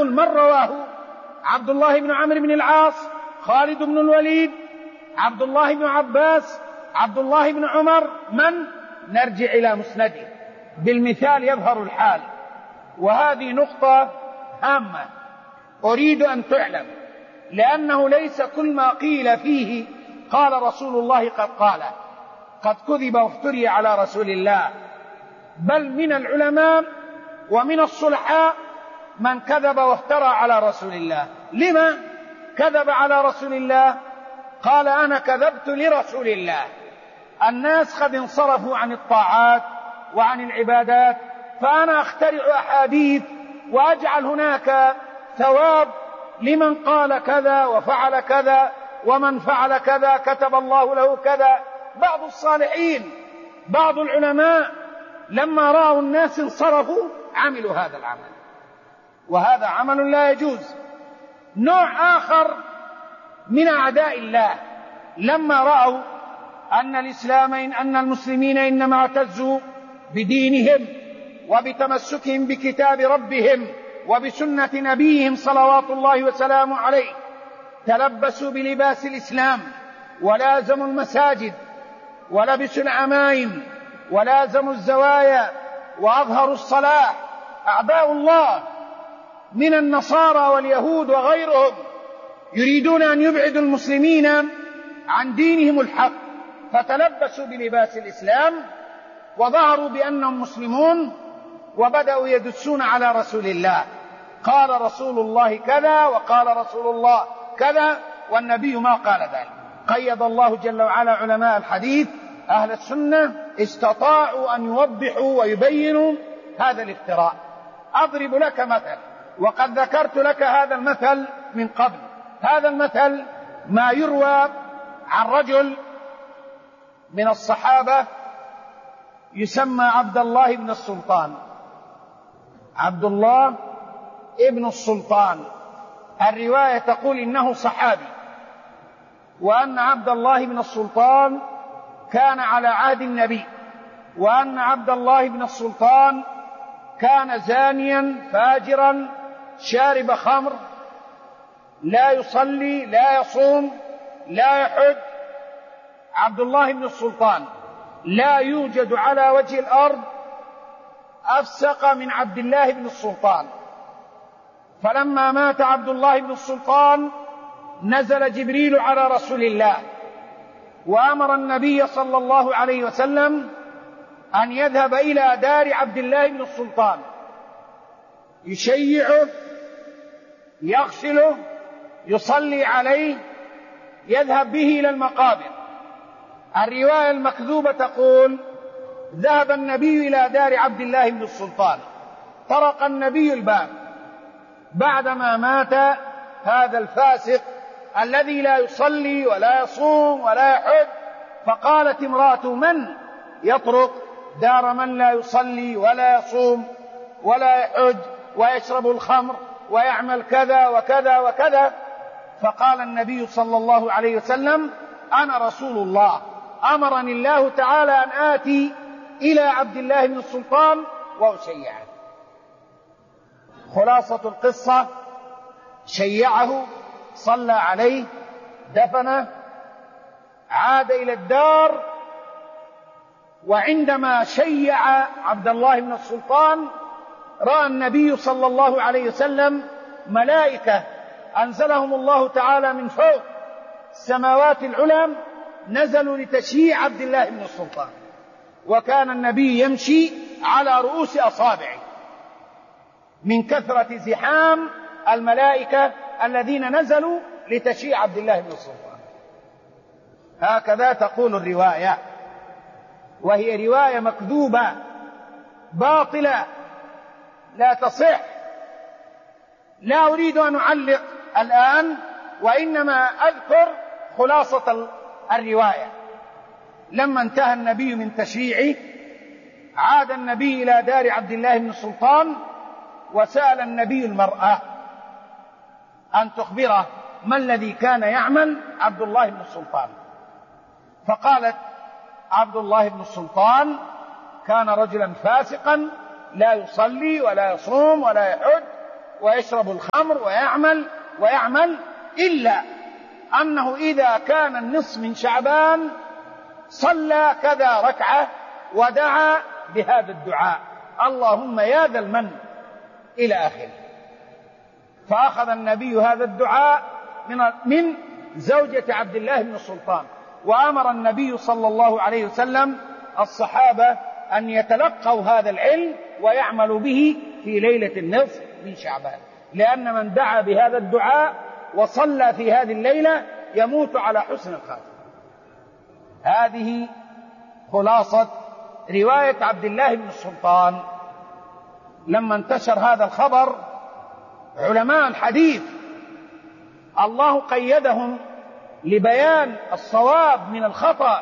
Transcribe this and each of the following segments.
نقول من رواه؟ عبد الله بن عمرو بن العاص، خالد بن الوليد، عبد الله بن عباس، عبد الله بن عمر، من؟ نرجع إلى مسنده، بالمثال يظهر الحال. وهذه نقطة هامة أريد أن تعلم، لأنه ليس كل ما قيل فيه قال رسول الله قد قاله، قد كذب وافتري على رسول الله، بل من العلماء ومن الصلحاء من كذب وافترى على رسول الله. لما كذب على رسول الله؟ قال أنا كذبت لرسول الله، الناس قد انصرفوا عن الطاعات وعن العبادات، فأنا أخترع أحاديث وأجعل هناك ثواب لمن قال كذا وفعل كذا، ومن فعل كذا كتب الله له كذا. بعض الصالحين بعض العلماء لما رأوا الناس انصرفوا عملوا هذا العمل، وهذا عمل لا يجوز. نوع آخر من أعداء الله لما رأوا أن المسلمين إنما اعتزوا بدينهم وبتمسكهم بكتاب ربهم وبسنة نبيهم صلوات الله وسلامه عليه، تلبسوا بلباس الإسلام ولازموا المساجد ولبسوا العمائم ولازموا الزوايا وأظهروا الصلاة. أعداء الله من النصارى واليهود وغيرهم يريدون أن يبعدوا المسلمين عن دينهم الحق، فتلبسوا بلباس الإسلام وظهروا بأنهم مسلمون، وبدأوا يدسون على رسول الله، قال رسول الله كذا وقال رسول الله كذا، والنبي ما قال ذلك. قيد الله جل وعلا علماء الحديث أهل السنة استطاعوا أن يوضحوا ويبينوا هذا الافتراء. أضرب لك مثل، وقد ذكرت لك هذا المثل من قبل. هذا المثل ما يروى عن رجل من الصحابة يسمى عبد الله بن السلطان. عبد الله ابن السلطان، الرواية تقول إنه صحابي، وأن عبد الله بن السلطان كان على عهد النبي، وأن عبد الله بن السلطان كان زانيا فاجرا شارب خمر، لا يصلي لا يصوم لا يحج. عبد الله بن السلطان لا يوجد على وجه الأرض أفسق من عبد الله بن السلطان. فلما مات عبد الله بن السلطان نزل جبريل على رسول الله وأمر النبي صلى الله عليه وسلم أن يذهب إلى دار عبد الله بن السلطان، يشيعه يغسله يصلي عليه، يذهب به إلى المقابر. الرواية المكذوبة تقول ذهب النبي إلى دار عبد الله بن السلطان، طرق النبي الباب بعدما مات هذا الفاسق الذي لا يصلي ولا يصوم ولا يحج. فقالت امرأة من يطرق دار من لا يصلي ولا يصوم ولا يحج ويشرب الخمر ويعمل كذا وكذا وكذا؟ فقال النبي صلى الله عليه وسلم أنا رسول الله، أمرني الله تعالى أن آتي إلى عبد الله بن السلطان وأشيعه. خلاصة القصة شيعه، صلى عليه، دفنه، عاد إلى الدار. وعندما شيع عبد الله بن السلطان رأى النبي صلى الله عليه وسلم ملائكة أنزلهم الله تعالى من فوق السماوات العلى، نزلوا لتشييع عبد الله بن السلطان، وكان النبي يمشي على رؤوس أصابعه من كثرة زحام الملائكة الذين نزلوا لتشييع عبد الله بن السلطان. هكذا تقول الرواية، وهي رواية مكذوبة باطلة لا تصح. لا أريد أن أعلق الآن، وإنما أذكر خلاصة الرواية. لما انتهى النبي من تشييعه عاد النبي إلى دار عبد الله بن السلطان، وسأل النبي المرأة أن تخبره ما الذي كان يعمل عبد الله بن السلطان. فقالت عبد الله بن السلطان كان رجلا فاسقا لا يصلي ولا يصوم ولا يحج، ويشرب الخمر ويعمل إلا أنه إذا كان النصف من شعبان صلى كذا ركعة ودعا بهذا الدعاء: اللهم يا ذا المن، إلى آخره. فأخذ النبي هذا الدعاء من زوجة عبد الله بن السلطان، وأمر النبي صلى الله عليه وسلم الصحابة أن يتلقوا هذا العلم ويعملوا به في ليلة النصف من شعبان، لأن من دعا بهذا الدعاء وصلى في هذه الليلة يموت على حسن الخاتمة. هذه خلاصة رواية عبد الله بن السلطان. لما انتشر هذا الخبر علماء الحديث الله قيدهم لبيان الصواب من الخطأ،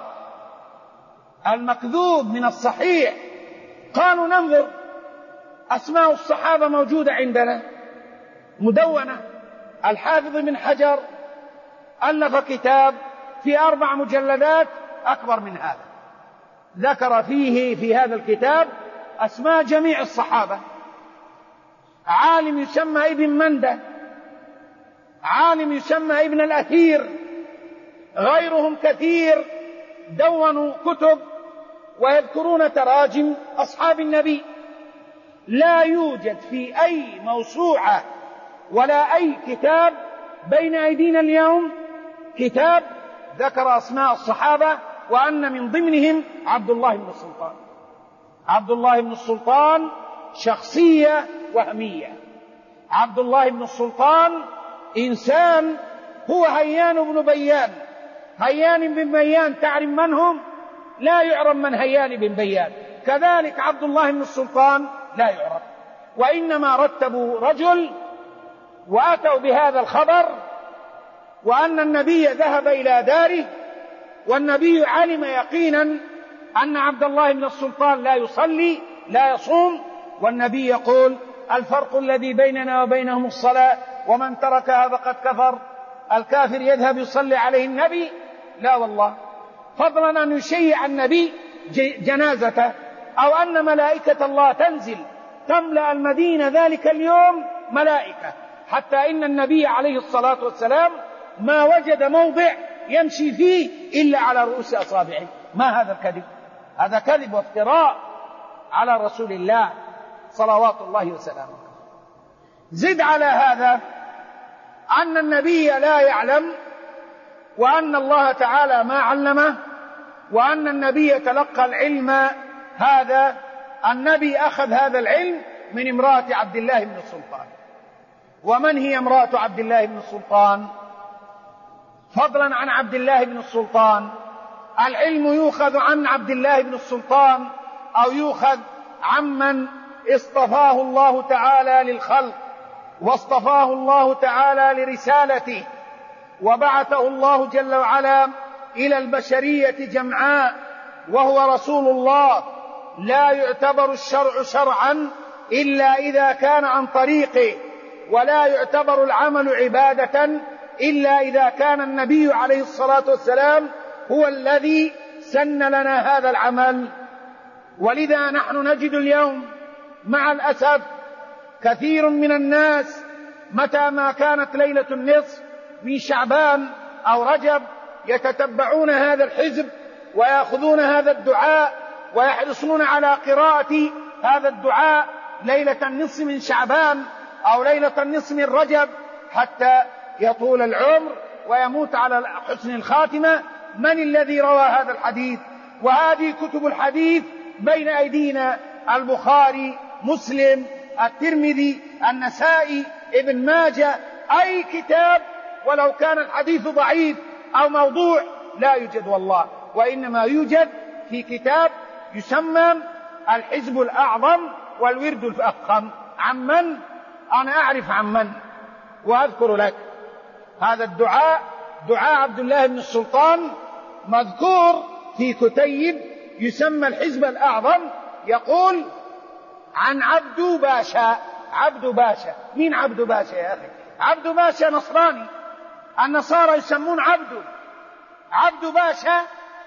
المكذوب من الصحيح، قالوا ننظر أسماء الصحابة موجودة عندنا مدونة. الحافظ بن حجر ألف كتاب في 4 مجلدات أكبر من هذا، ذكر فيه في هذا الكتاب أسماء جميع الصحابة. عالم يسمى ابن مندة، عالم يسمى ابن الأثير، غيرهم كثير دونوا كتب ويذكرون تراجم أصحاب النبي. لا يوجد في أي موسوعة ولا أي كتاب بين أيدينا اليوم كتاب ذكر أسماء الصحابة وأن من ضمنهم عبد الله بن السلطان. عبد الله بن السلطان شخصية وهمية. عبد الله بن السلطان إنسان هو هيان بن بيان. هيان بن بيان تعرف من هم؟ لا يعرف من هيان بن بيان. كذلك عبد الله بن السلطان لا يعرف، وإنما رتبوا رجل وأتوا بهذا الخبر وأن النبي ذهب إلى داره، والنبي علم يقينا أن عبد الله بن السلطان لا يصلي لا يصوم، والنبي يقول: الفرق الذي بيننا وبينهم الصلاة، ومن تركها فقد كفر. الكافر يذهب يصلي عليه النبي؟ لا والله، فضلا أن يشيع النبي جنازته، أو أن ملائكة الله تنزل تملأ المدينة ذلك اليوم ملائكة، حتى إن النبي عليه الصلاة والسلام ما وجد موضع يمشي فيه إلا على رؤوس أصابعه. ما هذا الكذب؟ هذا كذب وافتراء على رسول الله صلوات الله وسلامه. زد على هذا أن النبي لا يعلم، وأن الله تعالى ما علمه، وأن النبي تلقى العلم. هذا النبي أخذ هذا العلم من امرأة عبد الله بن السلطان. ومن هي امرأة عبد الله بن السلطان؟ فضلا عن عبد الله بن السلطان، العلم يؤخذ عن عبد الله بن السلطان أو يؤخذ عمن اصطفاه الله تعالى للخلق، واصطفاه الله تعالى لرسالته، وبعثه الله جل وعلا إلى البشرية جمعاء، وهو رسول الله. لا يعتبر الشرع شرعا إلا إذا كان عن طريقه، ولا يعتبر العمل عبادة إلا إذا كان النبي عليه الصلاة والسلام هو الذي سن لنا هذا العمل. ولذا نحن نجد اليوم مع الأسف كثير من الناس متى ما كانت ليلة النصف من شعبان أو رجب يتتبعون هذا الحزب ويأخذون هذا الدعاء ويحرصون على قراءة هذا الدعاء ليلة النصف من شعبان أو ليلة النصف من رجب حتى يطول العمر ويموت على حسن الخاتمة. من الذي روى هذا الحديث؟ وهذه كتب الحديث بين أيدينا: البخاري، مسلم، الترمذي، النسائي، ابن ماجه. أي كتاب ولو كان الحديث ضعيف أو موضوع لا يوجد والله، وإنما يوجد في كتاب يسمى الحزب الأعظم والورد الأفخم. عمن؟ أنا أعرف عمن وأذكر لك. هذا الدعاء دعاء عبد الله بن السلطان مذكور في كتيب يسمى الحزب الأعظم. يقول عن عبد باشا. عبد باشا، مين عبد باشا يا أخي؟ عبد باشا نصراني، النصارى يسمون عبد باشا.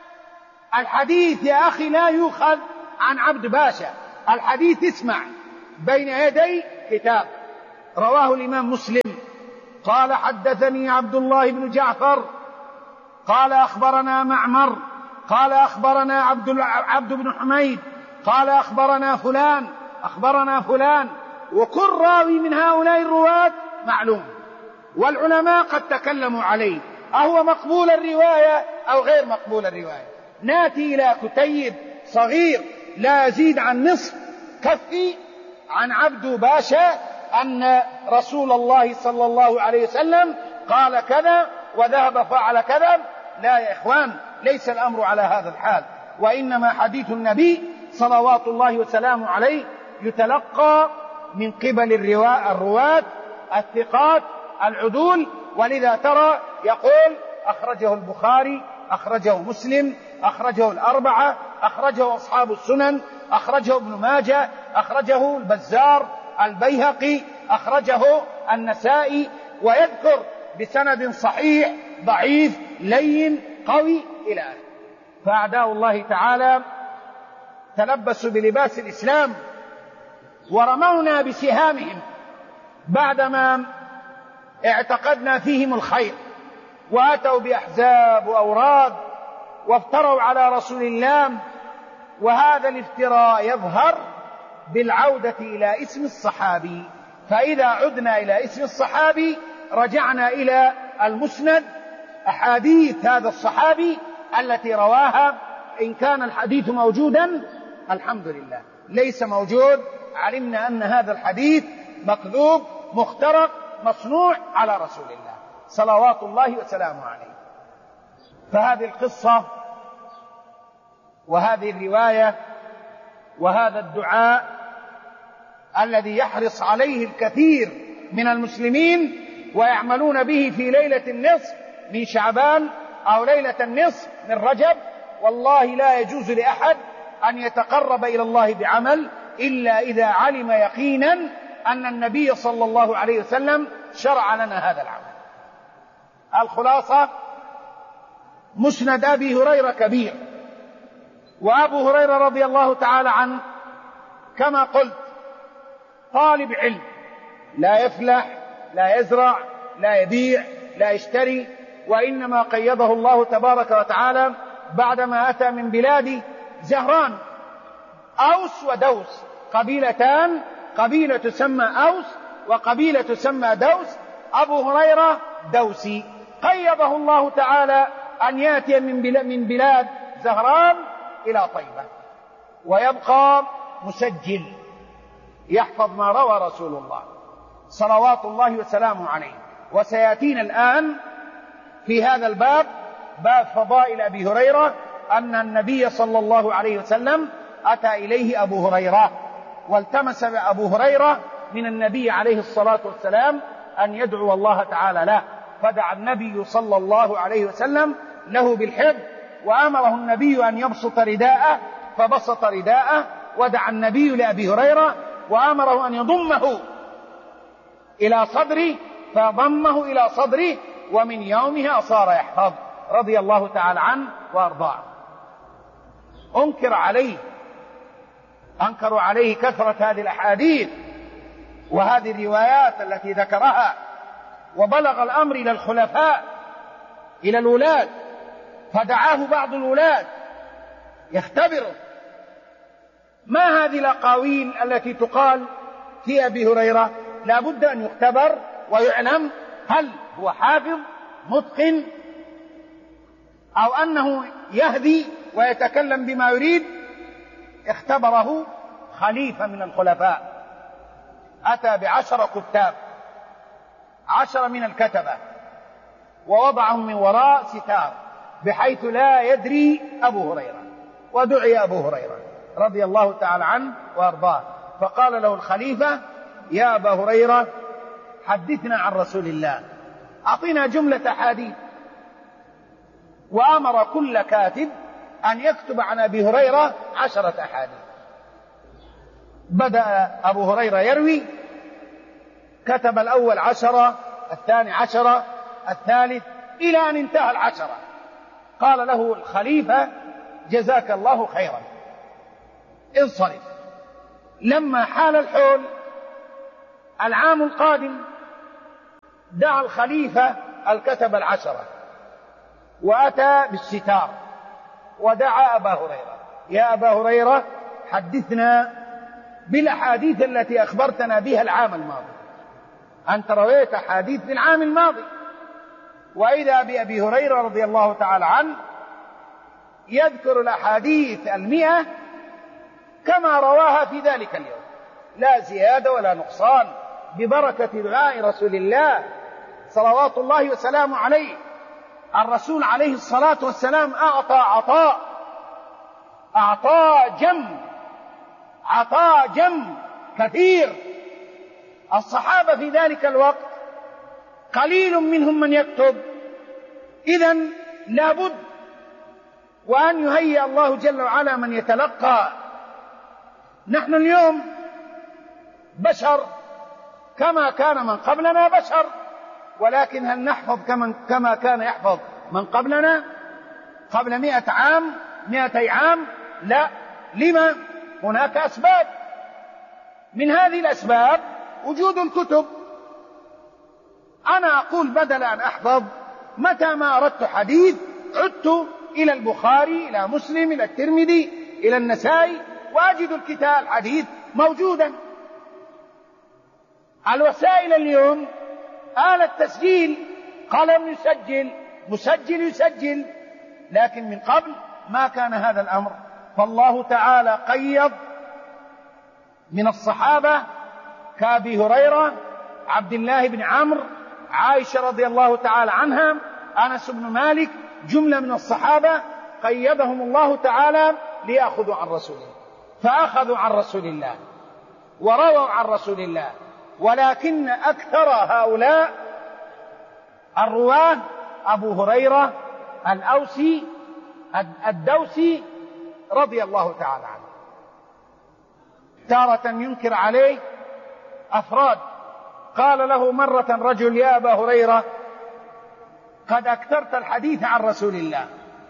الحديث يا أخي لا يؤخذ عن عبد باشا، الحديث اسمع بين يدي كتاب رواه الإمام مسلم قال حدثني عبد الله بن جعفر قال أخبرنا معمر قال أخبرنا عبد بن حميد قال أخبرنا فلان وكل راوي من هؤلاء الرواة معلوم، والعلماء قد تكلموا عليه أهو مقبول الرواية أو غير مقبول الرواية. ناتي إلى كتيب صغير لا يزيد عن نصف كفي عن عبد باشا أن رسول الله صلى الله عليه وسلم قال كذا وذهب فعل كذا. لا يا إخوان، ليس الأمر على هذا الحال، وإنما حديث النبي صلوات الله وسلامه عليه يتلقى من قبل الرواة الثقات العدول. ولذا ترى يقول أخرجه البخاري، أخرجه مسلم، أخرجه الأربعة، أخرجه أصحاب السنن، أخرجه ابن ماجه، أخرجه البزار، البيهقي، أخرجه النسائي، ويذكر بسند صحيح ضعيف لين قوي إلى آخره. فأعداء الله تعالى تلبسوا بلباس الإسلام ورمونا بسهامهم بعدما اعتقدنا فيهم الخير، وأتوا بأحزاب وأوراد وافتروا على رسول الله. وهذا الافتراء يظهر بالعودة إلى اسم الصحابي، فإذا عدنا إلى اسم الصحابي رجعنا إلى المسند، أحاديث هذا الصحابي التي رواها. إن كان الحديث موجودا الحمد لله، ليس موجود علمنا أن هذا الحديث مكذوب مخترق مصنوع على رسول الله صلوات الله وسلامه عليه. فهذه القصة وهذه الرواية وهذا الدعاء الذي يحرص عليه الكثير من المسلمين ويعملون به في ليلة النصف من شعبان أو ليلة النصف من رجب، والله لا يجوز لأحد أن يتقرب إلى الله بعمل إلا إذا علم يقينا أن النبي صلى الله عليه وسلم شرع لنا هذا العمل. الخلاصة: مسند أبي هريرة كبير، وأبو هريرة رضي الله تعالى عنه كما قلت طالب علم، لا يفلح، لا يزرع، لا يبيع، لا يشتري، وإنما قيضه الله تبارك وتعالى بعدما أتى من بلاد زهران. أوس ودوس قبيلتان، قبيلة تسمى أوس وقبيلة تسمى دوس. أبو هريرة دوسي، قيضه الله تعالى أن يأتي من بلاد زهران إلى طيبة، ويبقى مسجل يحفظ ما روى رسول الله صلوات الله وسلامه عليه. وسيأتينا الآن في هذا الباب، باب فضائل أبي هريرة، أن النبي صلى الله عليه وسلم أتى إليه أبو هريرة والتمس أبو هريرة من النبي عليه الصلاة والسلام أن يدعو الله تعالى له، فدعا النبي صلى الله عليه وسلم له بالحفظ، وأمره النبي أن يبسط رداءه فبسط رداءه، ودعا النبي لأبي هريرة وأمره أن يضمه إلى صدره فضمه إلى صدره، ومن يومها صار يحفظ رضي الله تعالى عنه وأرضاه. أنكروا عليه كثرة هذه الأحاديث وهذه الروايات التي ذكرها، وبلغ الأمر إلى الخلفاء إلى الولاة، فدعاه بعض الولاة يختبره ما هذه الأقاويل التي تقال في أبي هريرة، لا بد أن يختبر ويعلم هل هو حافظ متقن أو أنه يهدي ويتكلم بما يريد. اختبره خليفة من الخلفاء، أتى ب10 كتاب، 10 من الكتبة، ووضعهم من وراء ستار بحيث لا يدري أبو هريرة، ودعي أبو هريرة رضي الله تعالى عنه وأرضاه. فقال له الخليفة: يا أبا هريرة حدثنا عن رسول الله، أعطينا جملة أحاديث. وأمر كل كاتب أن يكتب عن أبي هريرة 10 أحاديث. بدأ أبو هريرة يروي، كتب الأول 10، الثاني 10، الثالث، إلى أن انتهى 10. قال له الخليفة: جزاك الله خيرا، انصرف. لما حال الحول العام القادم دعا الخليفة الكتب 10 وأتى بالستار ودعا أبا هريرة: يا أبا هريرة، حدثنا بالأحاديث التي أخبرتنا بها العام الماضي، أنت رويت أحاديث في العام الماضي. وإذا بأبي هريرة رضي الله تعالى عنه يذكر الأحاديث 100 كما رواها في ذلك اليوم، لا زيادة ولا نقصان، ببركة دعاء رسول الله صلوات الله وسلامه عليه. الرسول عليه الصلاة والسلام أعطى جم كثير. الصحابة في ذلك الوقت قليل منهم من يكتب، إذن لابد وأن يهيئ الله جل وعلا من يتلقى. نحن اليوم بشر كما كان من قبلنا بشر، ولكن هل نحفظ كما كان يحفظ من قبلنا قبل 100 عام 200 عام؟ لا. لما؟ هناك أسباب، من هذه الأسباب وجود الكتب. أنا أقول بدل أن أحفظ، متى ما أردت حديث عدت إلى البخاري، إلى مسلم، إلى الترمذي، إلى النسائي، وأجد الكتاب الحديث موجودا. الوسائل اليوم آلة تسجيل، قلم يسجل، مسجل يسجل، لكن من قبل ما كان هذا الأمر. فالله تعالى قيض من الصحابة كأبي هريرة، عبد الله بن عمرو، عائشة رضي الله تعالى عنها، أنس بن مالك، جملة من الصحابة قيدهم الله تعالى ليأخذوا عن رسول الله، فأخذوا عن رسول الله ورووا عن رسول الله. ولكن أكثر هؤلاء الرواة أبو هريرة الدوسي رضي الله تعالى عنه. تارة ينكر عليه أفراد. قال له مرة رجل: يا أبا هريرة، قد أكثرت الحديث عن رسول الله.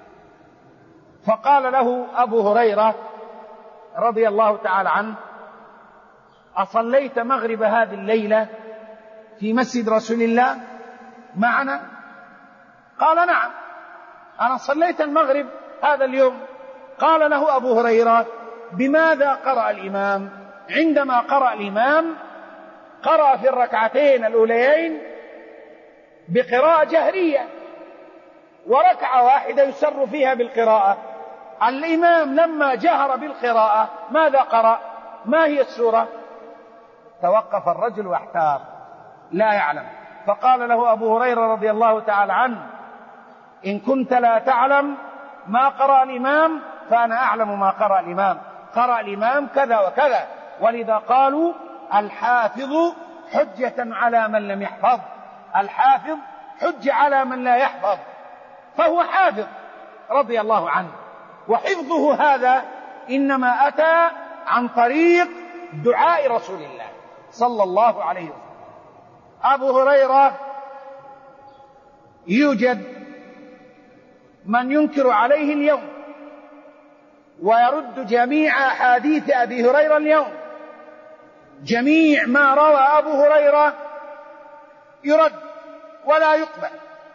فقال له أبو هريرة رضي الله تعالى عنه: أصليت مغرب هذه الليلة في مسجد رسول الله معنا؟ قال: نعم، أنا صليت المغرب هذا اليوم. قال له أبو هريرة: بماذا قرأ الإمام؟ عندما قرأ الإمام قرأ في الركعتين الأوليين بقراءة جهرية، وركعة واحدة يسر فيها بالقراءة. الإمام لما جهر بالقراءة ماذا قرأ؟ ما هي السورة؟ توقف الرجل واحتار، لا يعلم. فقال له أبو هريرة رضي الله تعالى عنه: إن كنت لا تعلم ما قرأ الإمام فأنا أعلم ما قرأ الإمام. قرأ الإمام كذا وكذا. ولذا قالوا: الحافظ حجة على من لم يحفظ. الحافظ حجة على من لا يحفظ، فهو حافظ رضي الله عنه. وحفظه هذا إنما أتى عن طريق دعاء رسول الله صلى الله عليه وسلم. أبو هريرة يوجد من ينكر عليه اليوم ويرد جميع أحاديث أبي هريرة اليوم. جميع ما روى أبو هريرة يرد ولا يقبل.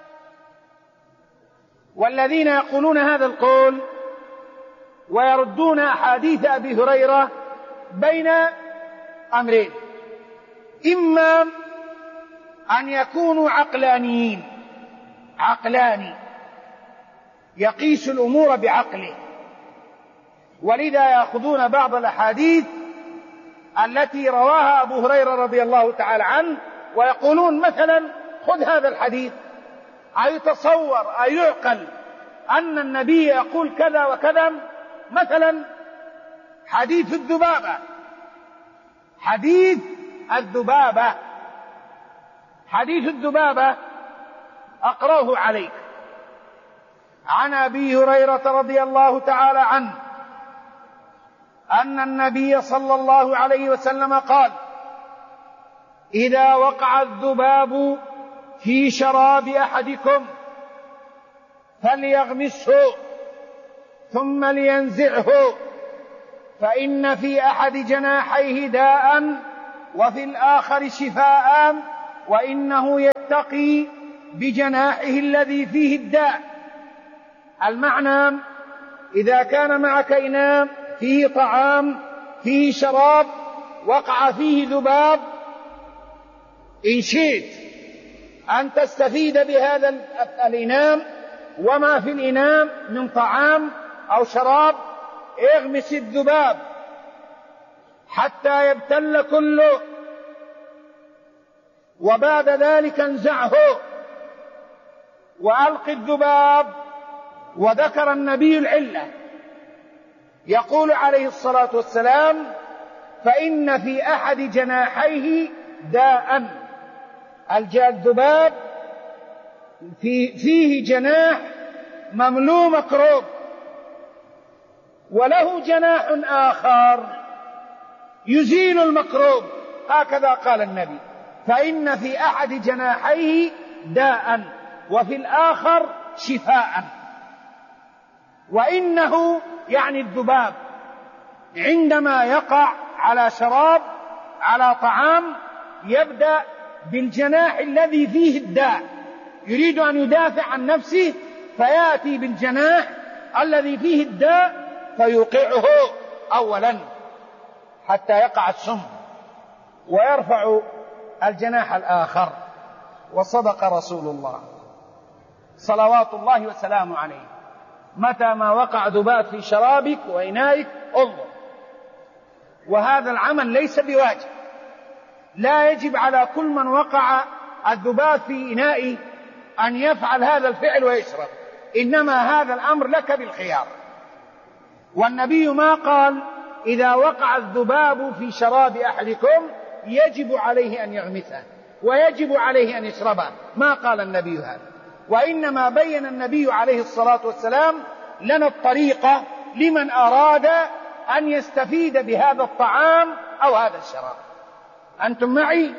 والذين يقولون هذا القول ويردون أحاديث أبي هريرة بين أمرين: إما أن يكونوا عقلاني يقيس الأمور بعقله، ولذا يأخذون بعض الأحاديث التي رواها أبو هريرة رضي الله تعالى عنه ويقولون مثلا: خذ هذا الحديث، أيتصور أيعقل أن النبي يقول كذا وكذا؟ مثلا حديث الذبابة أقرأه عليك. عن أبي هريرة رضي الله تعالى عنه أن النبي صلى الله عليه وسلم قال: إذا وقع الذباب في شراب أحدكم فليغمسه ثم لينزعه، فإن في أحد جناحيه داء وفي الآخر شفاء، وإنه يتقي بجناحه الذي فيه الداء. المعنى إذا كان معك إناء فيه طعام فيه شراب وقع فيه ذباب، إن شئت أن تستفيد بهذا الإناء وما في الإناء من طعام أو شراب، اغمس الذباب حتى يبتل كله، وبعد ذلك انزعه وألق الذباب. وذكر النبي العلة، يقول عليه الصلاة والسلام: فإن في أحد جناحيه داء. الذباب فيه جناح مملوء مكروب، وله جناح آخر يزيل المكروب، هكذا قال النبي: فإن في أحد جناحيه داء وفي الآخر شفاء. وإنه يعني الذباب عندما يقع على شراب على طعام يبدأ بالجناح الذي فيه الداء، يريد أن يدافع عن نفسه فيأتي بالجناح الذي فيه الداء فيوقعه أولا حتى يقع السم، ويرفع الجناح الآخر. وصدق رسول الله صلوات الله وسلامه عليه: متى ما وقع ذباب في شرابك وإنائك انظر. وهذا العمل ليس بواجب، لا يجب على كل من وقع الذباب في إنائه أن يفعل هذا الفعل ويشرب، إنما هذا الأمر لك بالخيار. والنبي ما قال إذا وقع الذباب في شراب أحدكم يجب عليه أن يغمسه ويجب عليه أن يشربه، ما قال النبي هذا، وإنما بين النبي عليه الصلاة والسلام لنا الطريقة لمن أراد أن يستفيد بهذا الطعام أو هذا الشراب. أنتم معي؟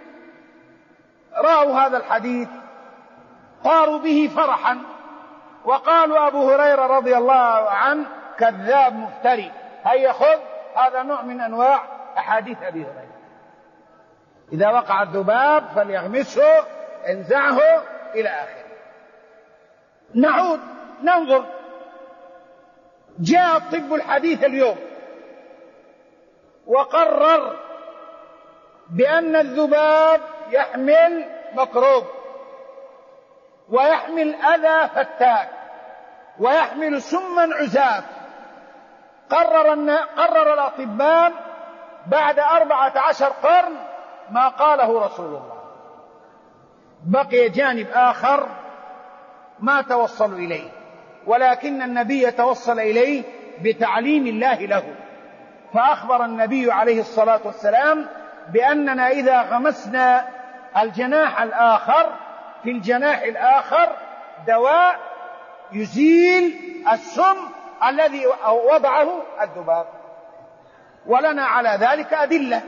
رأوا هذا الحديث طاروا به فرحا، وقالوا أبو هريرة رضي الله عنه كذاب مفتري، هيا خذ. هذا نوع من أنواع أحاديث أبي هريرة: إذا وقع الذباب فليغمسه، انزعه، إلى آخره. نعود ننظر، جاء الطب الحديث اليوم وقرر بأن الذباب يحمل مكروب ويحمل أذى فتاك ويحمل سما عزاف. قرر الأطباء بعد 14 قرن ما قاله رسول الله. بقي جانب آخر ما توصلوا إليه، ولكن النبي توصل إليه بتعليم الله له، فأخبر النبي عليه الصلاة والسلام بأننا إذا غمسنا الجناح الآخر في الجناح الآخر دواء يزيل السم الذي وضعه الذباب، ولنا على ذلك أدلة.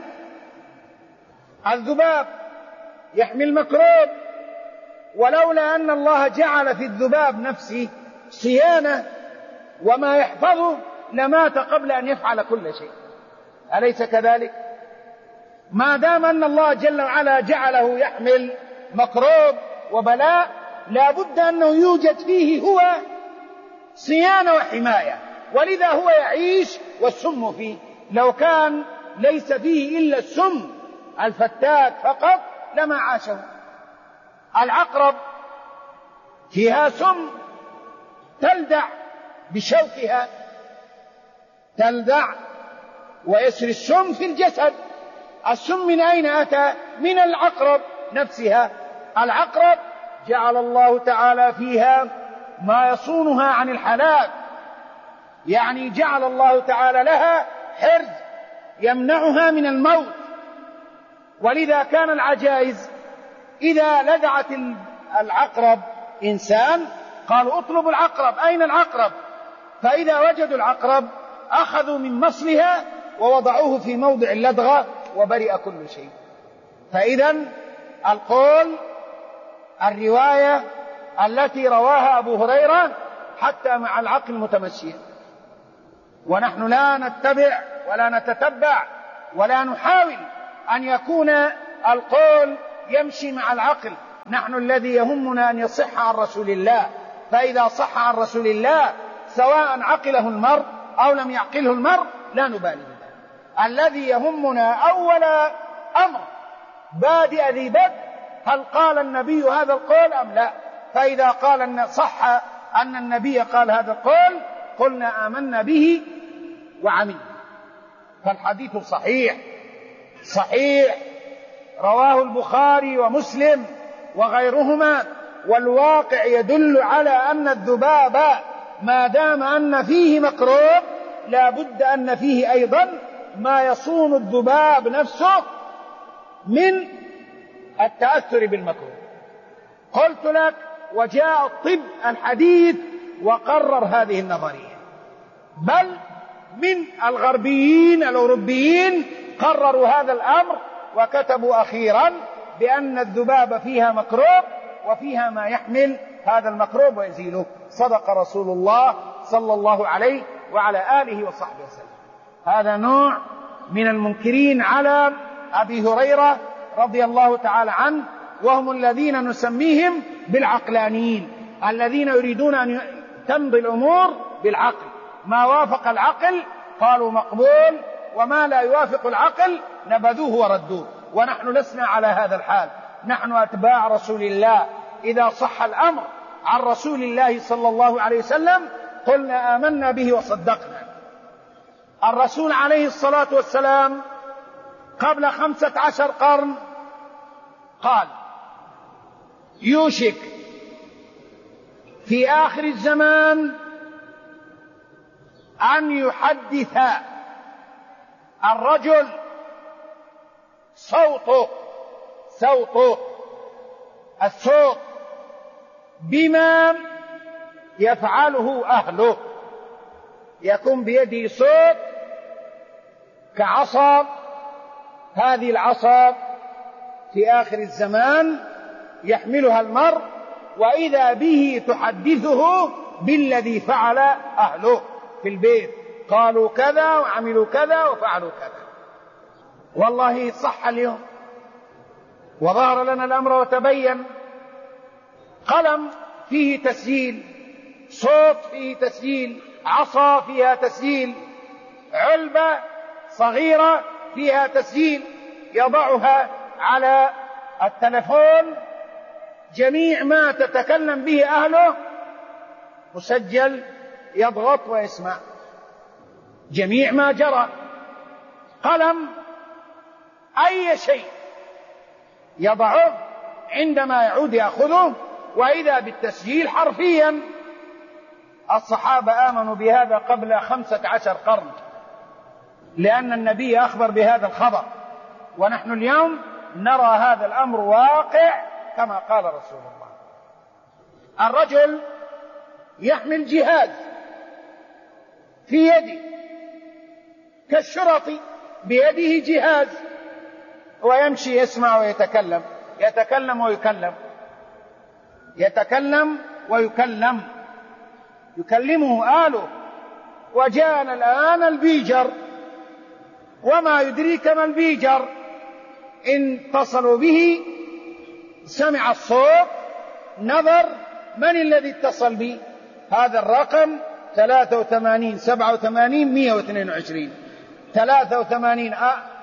الذباب يحمل مكروب، ولولا أن الله جعل في الذباب نفسه صيانة وما يحفظه لمات قبل أن يفعل كل شيء، أليس كذلك؟ ما دام أن الله جل وعلا جعله يحمل مكروب وبلاء لا بد أنه يوجد فيه هو صيانة وحماية، ولذا هو يعيش والسم فيه. لو كان ليس فيه إلا السم الفتاك فقط لما عاشه. العقرب فيها سم تلدع بشوكها، تلدع ويسري السم في الجسد. السم من أين أتى؟ من العقرب نفسها. العقرب جعل الله تعالى فيها ما يصونها عن الحلاك، يعني جعل الله تعالى لها حرز يمنعها من الموت. ولذا كان العجائز إذا لدعت العقرب إنسان قالوا اطلبوا العقرب، أين العقرب؟ فإذا وجدوا العقرب أخذوا من مصلها ووضعوه في موضع اللدغة وبرئ كل شيء. فإذا القول الرواية التي رواها أبو هريرة حتى مع العقل متمشية، ونحن لا نتبع ولا نتتبع ولا نحاول أن يكون القول يمشي مع العقل. نحن الذي يهمنا أن يصح عن رسول الله، فإذا صح عن رسول الله سواء عقله المرء أو لم يعقله المرء لا نبالي بذلك. الذي يهمنا أول أمر بادئ ذي بدء هل قال النبي هذا القول أم لا. فإذا قال صح أن النبي قال هذا القول قلنا آمنا به وعملنا. فالحديث صحيح رواه البخاري ومسلم وغيرهما، والواقع يدل على أن الذباب ما دام أن فيه مكروه لا بد أن فيه أيضا ما يصون الذباب نفسه من التأثر بالمكروه. قلت لك وجاء الطب الحديث وقرر هذه النظرية، بل من الغربيين الأوروبيين قرروا هذا الأمر وكتبوا أخيرا بأن الذباب فيها مكروب وفيها ما يحمل هذا المكروب ويزيله. صدق رسول الله صلى الله عليه وعلى آله وصحبه وسلم. هذا نوع من المنكرين على أبي هريرة رضي الله تعالى عنه، وهم الذين نسميهم بالعقلانيين، الذين يريدون أن تمضي الأمور بالعقل. ما وافق العقل قالوا مقبول، وما لا يوافق العقل نبذوه وردوه. ونحن لسنا على هذا الحال، نحن أتباع رسول الله. إذا صح الأمر عن رسول الله صلى الله عليه وسلم قلنا آمنا به وصدقنا. الرسول عليه الصلاة والسلام قبل 15 قرن قال يوشك في آخر الزمان أن يحدث الرجل صوته الصوت بما يفعله أهله. يكون بيده صوت كعصا، هذه العصا في آخر الزمان يحملها المرء، وإذا به تحدثه بالذي فعل أهله في البيت، قالوا كذا وعملوا كذا وفعلوا كذا. والله صح اليوم وظهر لنا الأمر وتبين. قلم فيه تسجيل، صوت فيه تسجيل، عصا فيها تسجيل، علبة صغيرة فيها تسجيل يضعها على التلفون، جميع ما تتكلم به أهله مسجل، يضغط ويسمع جميع ما جرى. قلم أي شيء يضعه عندما يعود يأخذه، وإذا بالتسجيل حرفيا. الصحابة آمنوا بهذا قبل 15 قرن، لأن النبي أخبر بهذا الخبر، ونحن اليوم نرى هذا الأمر واقع كما قال رسول الله. الرجل يحمل جهاز في يده كالشرطي، بيده جهاز ويمشي يسمع ويتكلم، يتكلم ويكلم، يتكلم ويكلم، يكلمه آله. وجاءنا الآن البيجر، وما يدريك ما البيجر، إن اتصلوا به سمع الصوت، نظر من الذي اتصل به، هذا الرقم 83 87 122 83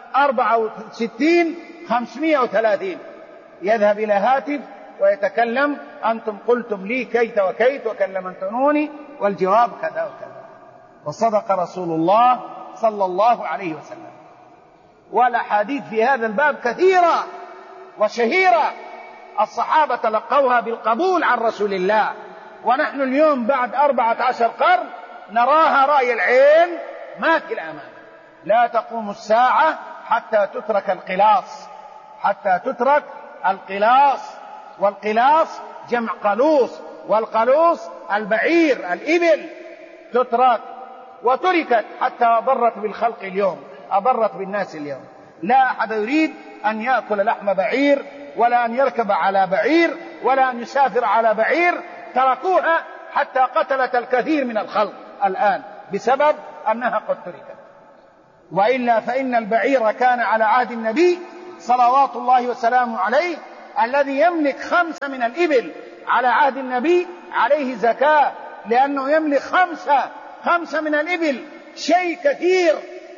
64 530. يذهب إلى هاتف ويتكلم: أنتم قلتم لي كيت وكيت وكلمتموني والجواب كذا وكذا. وصدق رسول الله صلى الله عليه وسلم. والأحاديث في هذا الباب كثيرة وشهيرة، الصحابة تلقوها بالقبول عن رسول الله، ونحن اليوم بعد 14 قرن نراها رأي العين ماكل أمام. لا تقوم الساعة حتى تترك القلاص، حتى تترك القلاص. والقلاص جمع قلوص، والقلوص البعير الإبل، تترك وتركت حتى أضرت بالخلق اليوم، أضرت بالناس اليوم. لا أحد يريد أن يأكل لحم بعير، ولا أن يركب على بعير، ولا أن يسافر على بعير. تركوها حتى قتلت الكثير من الخلق الآن بسبب أنها قد تركت. وإلا فإن البعير كان على عهد النبي صلوات الله وسلامه عليه الذي يملك 5 من الإبل على عهد النبي عليه زكاة، لأنه يملك 5 من الإبل، شيء كثير.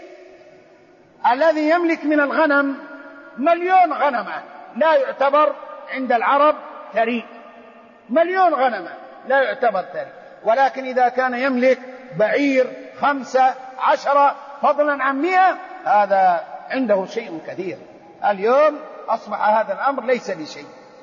الذي يملك من الغنم 1,000,000 غنمة لا يعتبر عند العرب ثري، 1,000,000 غنمة لا يعتبر ثري. ولكن إذا كان يملك بعير 5 10 فضلا عن 100 هذا عنده شيء كثير. اليوم أصبح هذا الأمر ليس بشيء،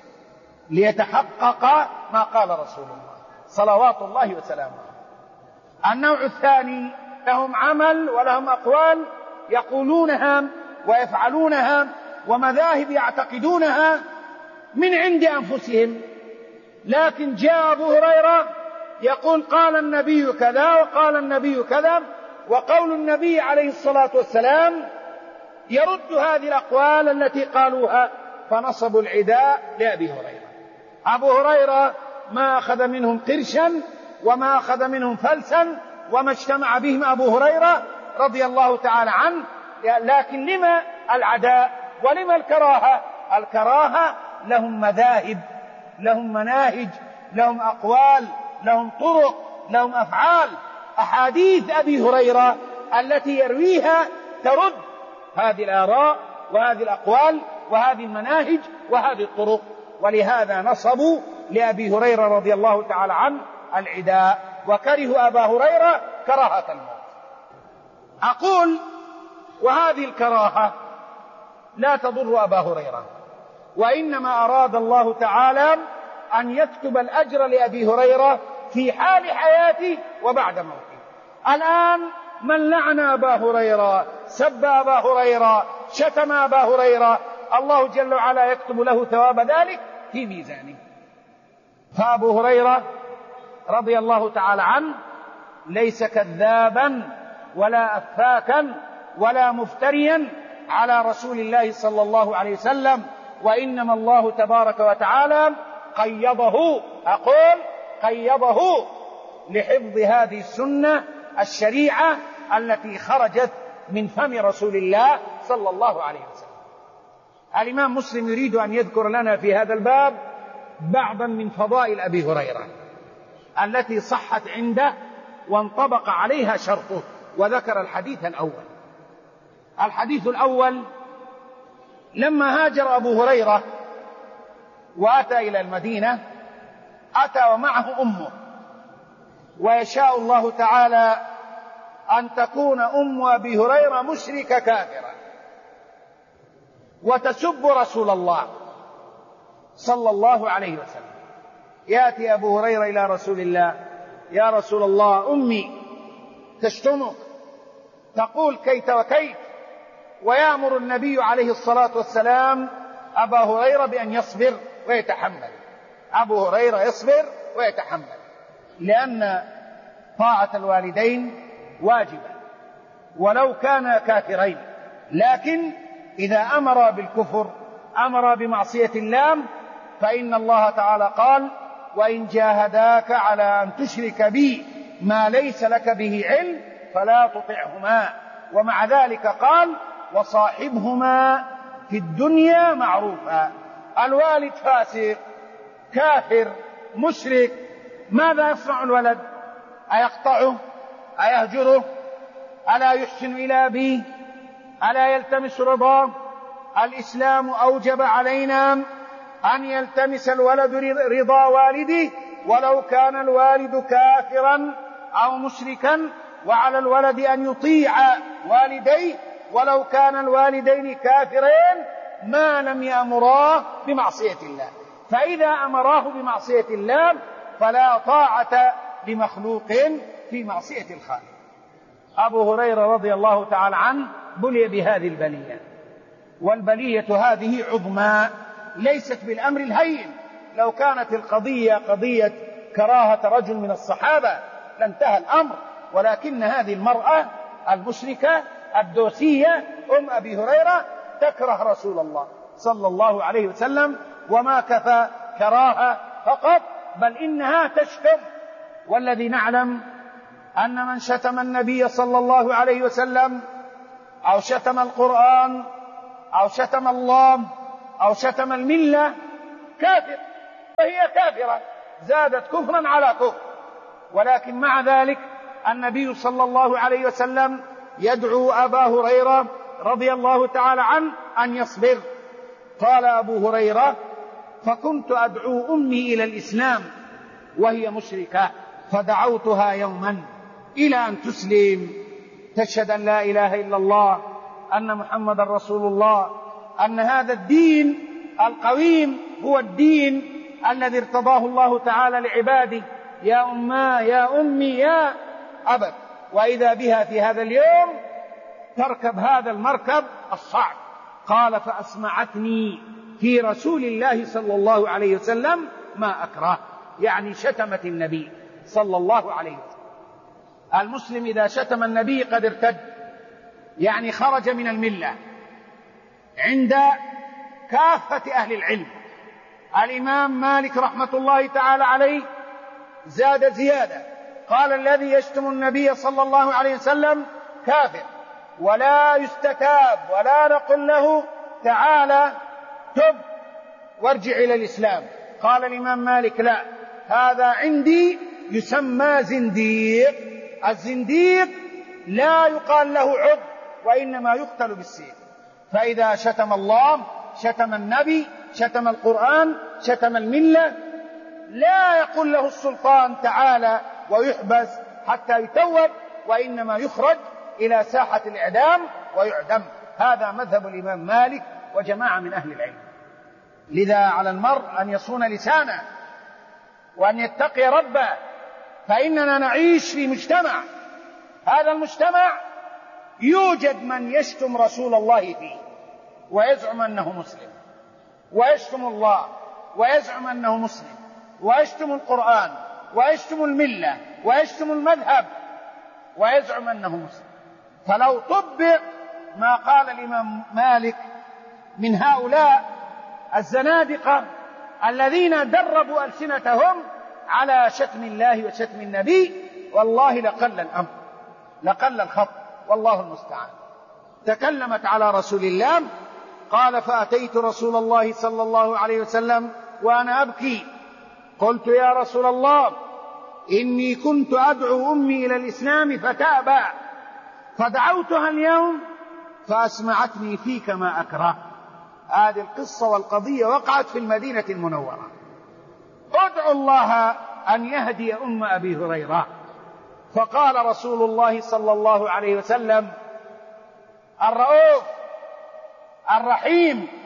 ليتحقق ما قال رسول الله صلوات الله وسلامه. النوع الثاني لهم عمل ولهم أقوال يقولونها ويفعلونها ومذاهب يعتقدونها من عند أنفسهم، لكن جاء أبو هريرة يقول قال النبي كذا وقال النبي كذا، وقول النبي عليه الصلاة والسلام يرد هذه الأقوال التي قالوها، فنصبوا العداء لأبي هريرة. أبو هريرة ما أخذ منهم قرشا وما أخذ منهم فلسا وما اجتمع بهم أبو هريرة رضي الله تعالى عنه. لكن لما العداء ولما الكراهة؟ الكراهة لهم مذاهب، لهم مناهج، لهم أقوال، لهم طرق، لهم أفعال. أحاديث أبي هريرة التي يرويها ترد هذه الآراء وهذه الأقوال وهذه المناهج وهذه الطرق، ولهذا نصبوا لأبي هريرة رضي الله تعالى عنه العداء، وكرهوا أبا هريرة كراهة الموت. أقول وهذه الكراهة لا تضر أبا هريرة، وإنما أراد الله تعالى أن يكتب الأجر لأبي هريرة في حال حياته وبعد موته. الآن من لعن أبا هريرة، سب أبا هريرة، شتم أبا هريرة، الله جل وعلا يكتب له ثواب ذلك في ميزانه. فأبو هريرة رضي الله تعالى عنه ليس كذابا ولا أفاكا ولا مفتريا على رسول الله صلى الله عليه وسلم، وإنما الله تبارك وتعالى قيضه، أقول قيضه لحفظ هذه السنة الشريعة التي خرجت من فم رسول الله صلى الله عليه وسلم. الإمام مسلم يريد أن يذكر لنا في هذا الباب بعضا من فضائل أبي هريرة التي صحت عنده وانطبق عليها شرطه، وذكر الحديث الأول. الحديث الأول: لما هاجر أبو هريرة وأتى إلى المدينة أتى ومعه أمه، ويشاء الله تعالى أن تكون أم أبي هريرة مشركة كافرة وتسب رسول الله صلى الله عليه وسلم. يأتي أبو هريرة إلى رسول الله: يا رسول الله أمي تشتمك، تقول كيت وكيت، ويأمر النبي عليه الصلاة والسلام أبا هريرة بأن يصبر ويتحمل. أبو هريرة يصبر ويتحمل، لأن طاعة الوالدين واجبة ولو كانا كافرين، لكن إذا أمر بالكفر أمر بمعصية الله، فإن الله تعالى قال: وإن جاهداك على أن تشرك بي ما ليس لك به علم فلا تطعهما. ومع ذلك قال: وصاحبهما في الدنيا معروفا. الوالد فاسق كافر مشرك، ماذا يصنع الولد؟ أيقطعه؟ أيهجره؟ ألا يحسن إلى أبيه؟ ألا يلتمس رضاه؟ الإسلام أوجب علينا أن يلتمس الولد رضا والده ولو كان الوالد كافرا أو مشركا، وعلى الولد أن يطيع والديه ولو كان الوالدين كافرين ما لم يأمراه بمعصية الله. فإذا أمراه بمعصية الله فلا طاعة لمخلوق في معصية الخالق. أبو هريرة رضي الله تعالى عنه بلي بهذه البلية، والبلية هذه عظمى ليست بالأمر الهين. لو كانت القضية قضية كراهة رجل من الصحابة لانتهى الأمر، ولكن هذه المرأة المشركة الدوسية أم أبي هريرة تكره رسول الله صلى الله عليه وسلم، وما كفى كراهة فقط، بل إنها تشتم. والذي نعلم أن من شتم النبي صلى الله عليه وسلم أو شتم القرآن أو شتم الله أو شتم الملة كافر، فهي كافرة، زادت كفرا على كفر. ولكن مع ذلك النبي صلى الله عليه وسلم يدعو أبا هريرة رضي الله تعالى عنه أن يصبر. قال أبو هريرة: فكنت أدعو أمي إلى الإسلام وهي مشركة، فدعوتها يوما إلى أن تسلم، تشهد أن لا إله إلا الله، أن محمد رسول الله، أن هذا الدين القويم هو الدين الذي ارتضاه الله تعالى لعباده. يا أماه يا أمي يا أبت. وإذا بها في هذا اليوم تركب هذا المركب الصعب. قال: فأسمعتني في رسول الله صلى الله عليه وسلم ما أكره، يعني شتمت النبي صلى الله عليه وسلم. المسلم إذا شتم النبي قد ارتد، يعني خرج من الملة عند كافة أهل العلم. الإمام مالك رحمة الله تعالى عليه زاد زيادة، قال: الذي يشتم النبي صلى الله عليه وسلم كافر، ولا يستتاب، ولا نقول له تعالى تب وارجع إلى الإسلام. قال الإمام مالك: لا، هذا عندي يسمى زنديق. الزنديق لا يقال له عض، وإنما يقتل بالسيف. فإذا شتم الله، شتم النبي، شتم القرآن، شتم الملة، لا يقول له السلطان تعالى ويحبس حتى يتوب، وإنما يخرج إلى ساحة الإعدام ويعدم. هذا مذهب الإمام مالك وجماعة من أهل العلم. لذا على المرء أن يصون لسانه وأن يتقي ربه، فإننا نعيش في مجتمع، هذا المجتمع يوجد من يشتم رسول الله فيه ويزعم أنه مسلم، ويشتم الله ويزعم أنه مسلم، ويشتم القرآن، ويشتم الملة، ويشتم المذهب، ويزعم أنه مسلم. فلو طبق ما قال الإمام مالك من هؤلاء الزنادقة الذين دربوا ألسنتهم على شتم الله وشتم النبي، والله لقل الأمر، لقل الخط، والله المستعان. تكلمت على رسول الله، قال: فأتيت رسول الله صلى الله عليه وسلم وأنا أبكي، قلت: يا رسول الله، إني كنت أدعو أمي إلى الإسلام فتأبى، فدعوتها اليوم فأسمعتني فيك ما أكره. هذه القصة والقضية وقعت في المدينة المنورة. ادعوا الله أن يهدي أم أبي هريرة. فقال رسول الله صلى الله عليه وسلم: الرؤوف الرحيم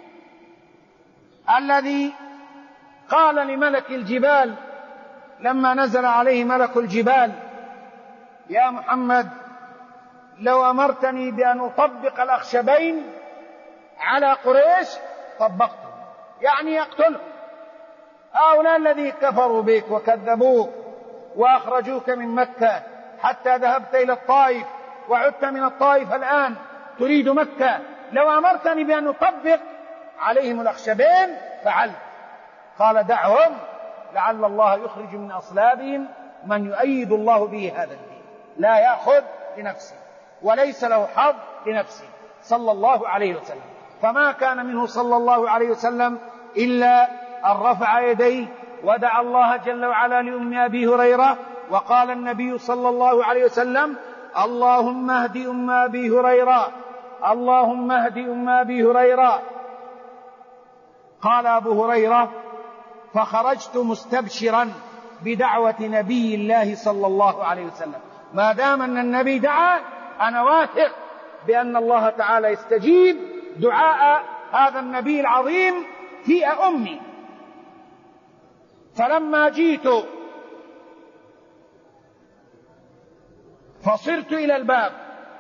الذي قال لملك الجبال لما نزل عليه ملك الجبال: يا محمد، لو أمرتني بأن أطبق الأخشبين على قريش طبقتهم، يعني يقتلهم. هؤلاء الذين كفروا بك وكذبوك وأخرجوك من مكة حتى ذهبت إلى الطائف وعدت من الطائف الآن تريد مكة، لو أمرتني بأن أطبق عليهم الأخشبين فعلت. قال: دعهم، لعل الله يخرج من أصلابهم من يؤيد الله به هذا الدين، لا يأخذ لنفسه وليس له حظ لنفسه صلى الله عليه وسلم. فما كان منه صلى الله عليه وسلم إلا أن رفع يديه ودعا الله جل وعلا لأم أبي هريرة. وقال النبي صلى الله عليه وسلم: اللهم اهد أم أبي هريرة، اللهم اهد أم أبي هريرة. قال أبو هريرة: فخرجت مستبشرا بدعوة نبي الله صلى الله عليه وسلم. ما دام أن النبي دعا أنا واثق بأن الله تعالى يستجيب دعاء هذا النبي العظيم في أمي. فلما جئت فصرت إلى الباب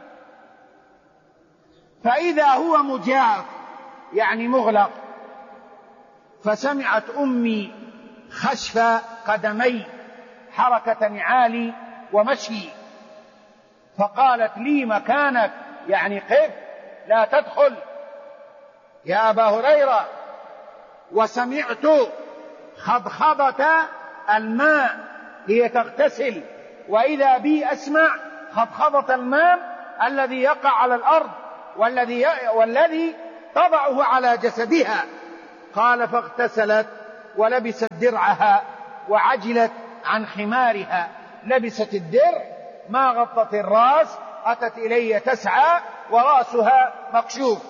فإذا هو مجاف، يعني مغلق، فسمعت أمي خشف قدمي، حركة نعالي ومشي، فقالت لي: مكانك، يعني قف، لا تدخل يا أبا هريرة. وسمعت خضخضة الماء، هي تغتسل، وإذا بي أسمع خضخضة الماء الذي يقع على الأرض والذي تضعه على جسدها. قال فاغتسلت ولبست درعها وعجلت عن خمارها، لبست الدرع ما غطت الرأس، أتت إلي تسعى ورأسها مكشوف،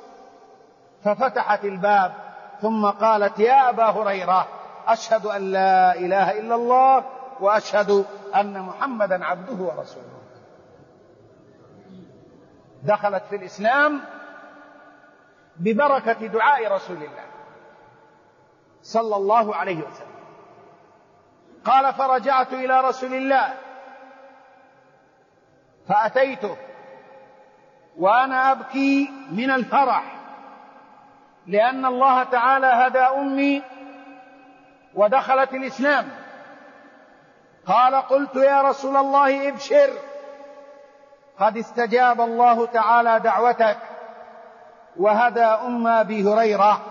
ففتحت الباب ثم قالت يا أبا هريرة أشهد أن لا إله إلا الله وأشهد أن محمدا عبده ورسوله. دخلت في الإسلام ببركة دعاء رسول الله صلى الله عليه وسلم. قال فرجعت إلى رسول الله فأتيته وأنا أبكي من الفرح لأن الله تعالى هدى أمي ودخلت الإسلام. قال قلت يا رسول الله ابشر قد استجاب الله تعالى دعوتك وهدى أم أبي هريرة.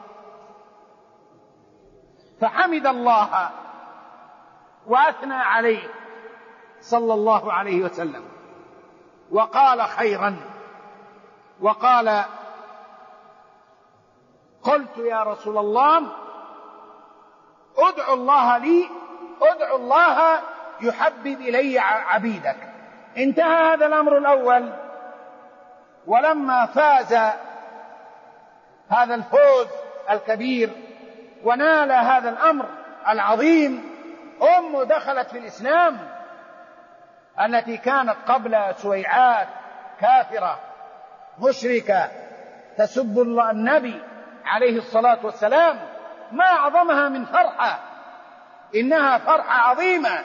فحمد الله وأثنى عليه صلى الله عليه وسلم وقال خيرا، وقال قلت يا رسول الله ادعو الله لي، ادعو الله يحبب إلي عبيدك. انتهى هذا الأمر الأول. ولما فاز هذا الفوز الكبير ونال هذا الأمر العظيم، أم دخلت في الإسلام التي كانت قبل سويعات كافرة مشركة تسب النبي عليه الصلاة والسلام، ما أعظمها من فرحة، إنها فرحة عظيمة.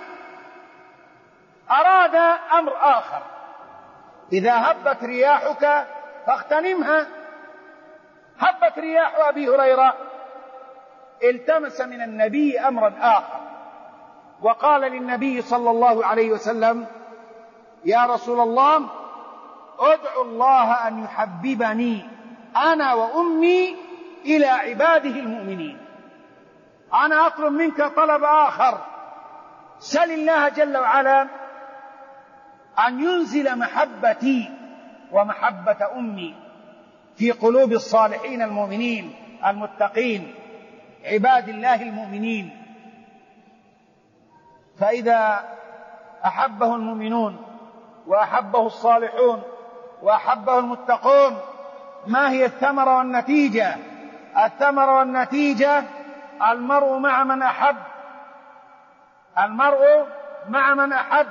أراد أمر آخر، إذا هبت رياحك فاغتنمها. هبت رياح أبي هريرة، التمس من النبي أمرا آخر وقال للنبي صلى الله عليه وسلم يا رسول الله ادعو الله أن يحببني أنا وأمي إلى عباده المؤمنين. أنا أطلب منك طلب آخر، سل الله جل وعلا أن ينزل محبتي ومحبة أمي في قلوب الصالحين المؤمنين المتقين عباد الله المؤمنين. فإذا أحبه المؤمنون وأحبه الصالحون وأحبه المتقون، ما هي الثمرة والنتيجة؟ الثمرة والنتيجة المرء مع من أحب، المرء مع من أحب.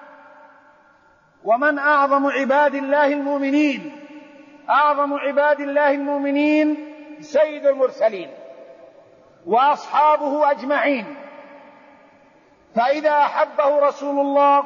ومن أعظم عباد الله المؤمنين؟ أعظم عباد الله المؤمنين سيد المرسلين وأصحابه أجمعين. فإذا أحبه رسول الله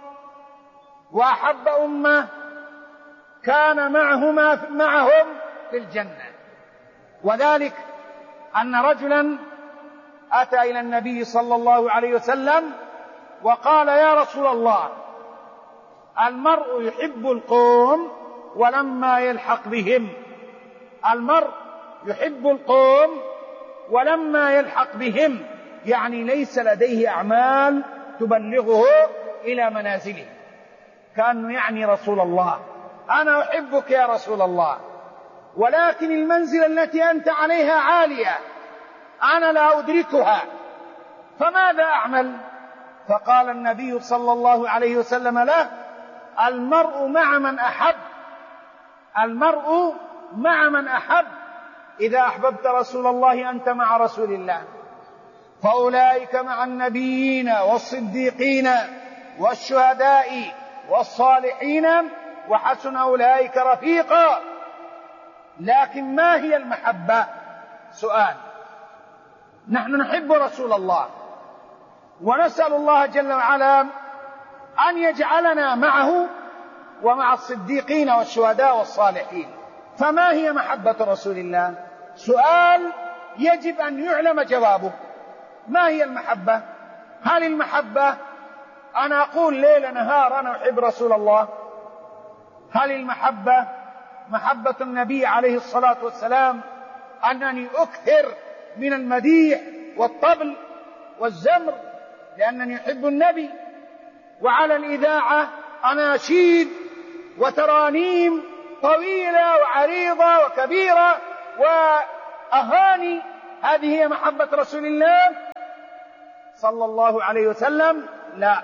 وأحب أمه كان معهم في الجنة. وذلك أن رجلا أتى إلى النبي صلى الله عليه وسلم وقال يا رسول الله المرء يحب القوم ولما يلحق بهم، المرء يحب القوم ولما يلحق بهم، يعني ليس لديه أعمال تبلغه إلى منازله. كأنه يعني رسول الله أنا أحبك يا رسول الله، ولكن المنزلة التي أنت عليها عالية، أنا لا أدركها، فماذا أعمل؟ فقال النبي صلى الله عليه وسلم له المرء مع من أحب، المرء مع من أحب. إذا أحببت رسول الله أنت مع رسول الله، فأولئك مع النبيين والصديقين والشهداء والصالحين وحسن أولئك رفيقا. لكن ما هي المحبة؟ سؤال. نحن نحب رسول الله ونسأل الله جل وعلا أن يجعلنا معه ومع الصديقين والشهداء والصالحين. فما هي محبة رسول الله؟ سؤال يجب أن يعلم جوابه. ما هي المحبة؟ هل المحبة أنا أقول ليل نهار أنا أحب رسول الله؟ هل المحبة محبة النبي عليه الصلاة والسلام أنني أكثر من المديح والطبل والزمر لأنني أحب النبي، وعلى الإذاعة أناشيد وترانيم طويلة وعريضة وكبيرة وأغاني، هذه هي محبة رسول الله صلى الله عليه وسلم؟ لا،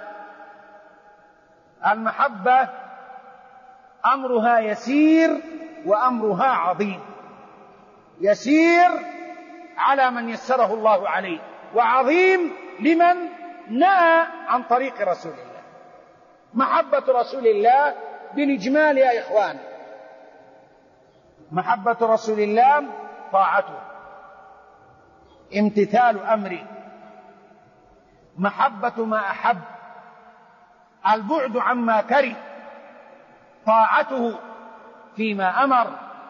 المحبة أمرها يسير وأمرها عظيم. يسير على من يسره الله عليه، وعظيم لمن نأى عن طريق رسول الله. محبة رسول الله بالإجمال يا إخوان، محبة رسول الله طاعته، امتثال أمره، محبة ما أحب، البعد عما كره، طاعته فيما أمر،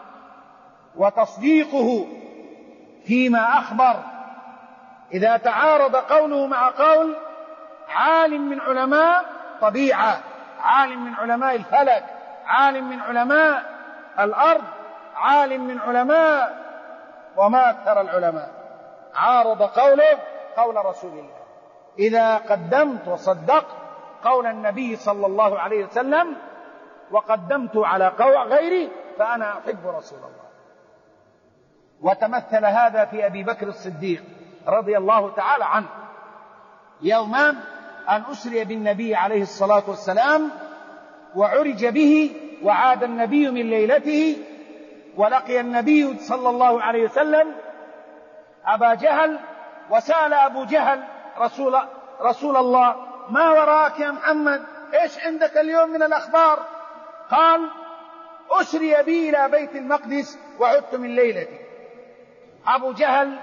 وتصديقه فيما أخبر. إذا تعارض قوله مع قول عالم من علماء طبيعة، عالم من علماء الفلك، عالم من علماء الأرض، عالم من علماء، وما أكثر العلماء، عارض قوله قول رسول الله، إذا قدمت وصدقت قول النبي صلى الله عليه وسلم وقدمت على قول غيري فأنا أحب رسول الله. وتمثل هذا في أبي بكر الصديق رضي الله تعالى عنه، يوما أن أسري بالنبي عليه الصلاة والسلام وعرج به، وعاد النبي من ليلته، ولقي النبي صلى الله عليه وسلم أبا جهل، وسأل أبو جهل رسول الله: ما وراك يا محمد؟ إيش عندك اليوم من الأخبار؟ قال: أسري بي إلى بيت المقدس وعدت من ليلتي. أبو جهل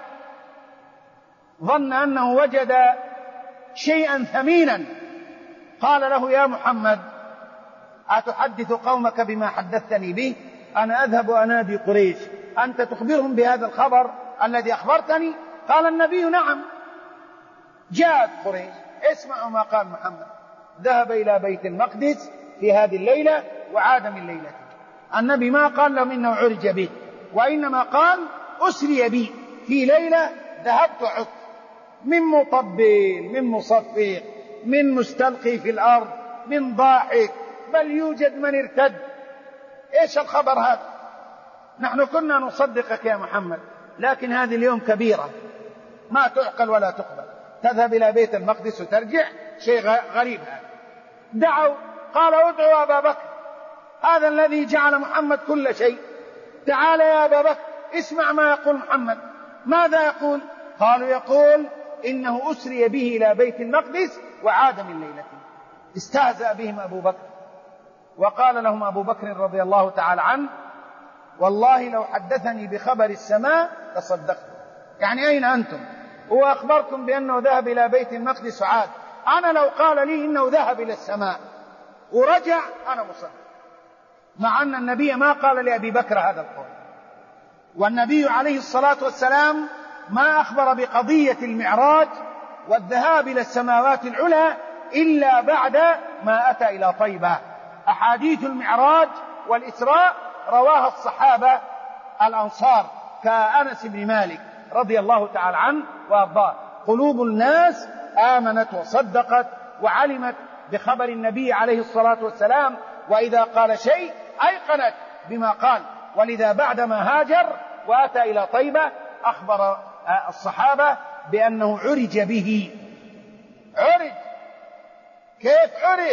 ظن أنه وجد شيئا ثمينا، قال له: يا محمد، أتحدث قومك بما حدثتني به؟ أنا أذهب أنادي قريش، أنت تخبرهم بهذا الخبر الذي أخبرتني؟ قال النبي: نعم. جاءت قريش، اسمعوا ما قال محمد: ذهب إلى بيت المقدس في هذه الليلة وعاد من ليلته. النبي ما قال لهم إنه عرج به، وإنما قال: أسري بي في ليلة ذهبت وعدت، من مطبل، من مصفق، من مستلقي في الأرض، من ضاحك، بل يوجد من ارتد. إيش الخبر هذا؟ نحن كنا نصدقك يا محمد، لكن هذه اليوم كبيرة ما تعقل ولا تقبل، تذهب إلى بيت المقدس وترجع، شيء غريب هذا. دعوا، قال: ادعوا أبا بكر، هذا الذي جعل محمد كل شيء، تعال يا أبا بكر اسمع ما يقول محمد. ماذا يقول؟ قالوا: يقول إنه أسري به إلى بيت المقدس وعاد من ليلته. استهزأ بهم أبو بكر، وقال لهم أبو بكر رضي الله تعالى عنه: والله لو حدثني بخبر السماء لصدقته. يعني أين أنتم؟ هو أخبركم بأنه ذهب إلى بيت المقدس وعاد، أنا لو قال لي إنه ذهب إلى السماء ورجع أنا مصدق، مع أن النبي ما قال لأبي بكر هذا القول. والنبي عليه الصلاة والسلام ما أخبر بقضية المعراج والذهاب إلى السماوات العلى إلا بعد ما أتى إلى طيبة. أحاديث المعراج والإسراء رواها الصحابة الأنصار كأنس بن مالك رضي الله تعالى عنه وأرضاه. قلوب الناس آمنت وصدقت وعلمت بخبر النبي عليه الصلاة والسلام، وإذا قال شيء أيقنت بما قال. ولذا بعدما هاجر وأتى إلى طيبة أخبر الصحابة بأنه عرج به. عرج، كيف عرج؟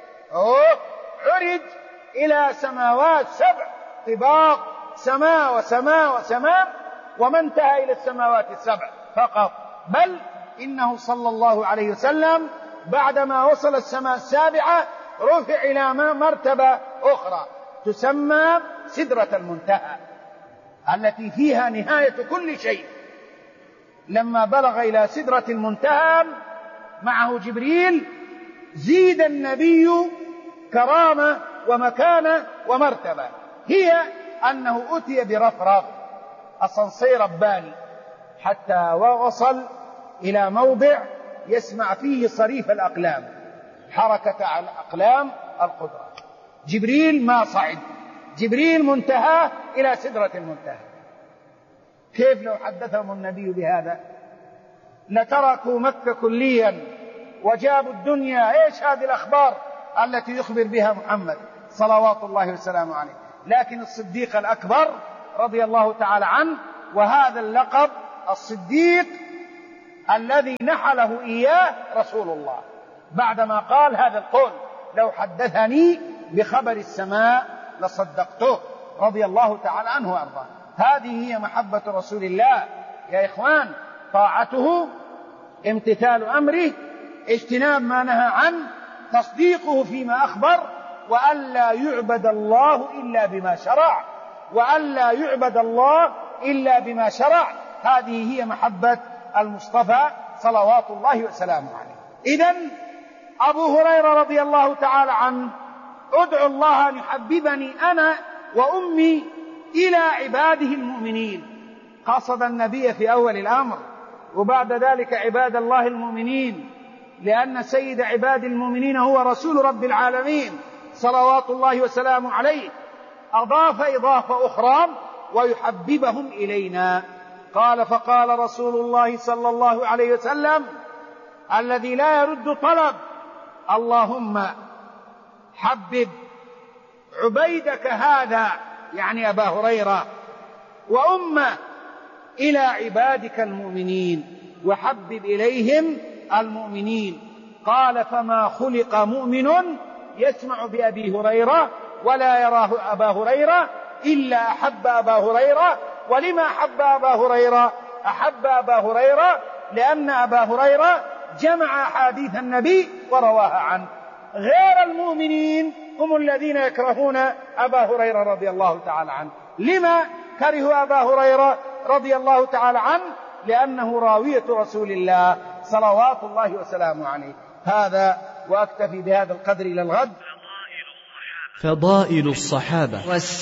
عرج إلى سماوات 7 طباق، سماء وسماء وسماء، وما انتهى إلى السماوات 7 فقط، بل إنه صلى الله عليه وسلم بعدما وصل السماء 7 رفع إلى مرتبة أخرى تسمى سدرة المنتهى، التي فيها نهاية كل شيء. لما بلغ إلى سدرة المنتهى معه جبريل، زيد النبي كرامة ومكانة ومرتبة، هي أنه أتي برفرف أسانسير رباني حتى وصل إلى موضع يسمع فيه صريف الأقلام، حركة الأقلام القدرة. جبريل ما صعد، جبريل منتهى إلى سدرة المنتهى. كيف لو حدثهم النبي بهذا؟ لتركوا مكة كليا وجابوا الدنيا. إيش هذه الأخبار التي يخبر بها محمد صلوات الله وسلامه عليه؟ لكن الصديق الأكبر رضي الله تعالى عنه. وهذا اللقب الصديق الذي نحله إياه رسول الله بعدما قال هذا القول: لو حدثني بخبر السماء لصدقته، رضي الله تعالى عنه وأرضاه. هذه هي محبة رسول الله يا إخوان: طاعته، امتثال أمره، اجتناب ما نهى عنه، تصديقه فيما أخبر، وألا يعبد الله إلا بما شرع، وألا يعبد الله إلا بما شرع. هذه هي محبة المصطفى صلوات الله وسلامه عليه. إذن أبو هريرة رضي الله تعالى عنه: ادعو الله أن يحببني أنا وأمي إلى عباده المؤمنين. قصد النبي في أول الأمر، وبعد ذلك عباد الله المؤمنين، لأن سيد عباد المؤمنين هو رسول رب العالمين صلوات الله وسلامه عليه. أضاف إضافة أخرى: ويحببهم إلينا. قال: فقال رسول الله صلى الله عليه وسلم الذي لا يرد طلب: اللهم حبب عبيدك هذا، يعني أبا هريرة، وأمه إلى عبادك المؤمنين، وحبب إليهم المؤمنين. قال: فما خلق مؤمن يسمع بأبي هريرة ولا يراه أبا هريرة إلا أحب أبا هريرة. ولما أحب أبا هريرة؟ أحب أبا هريرة لأن أبا هريرة جمع أحاديث النبي ورواها عنه. غير المؤمنين هم الذين يكرهون أبا هريرة رضي الله تعالى عنه. لما كرهوا أبا هريرة رضي الله تعالى عنه؟ لأنه راوية رسول الله صلوات الله وسلامه عليه. هذا، وأكتفي بهذا القدر إلى الغد. فضائل الصحابة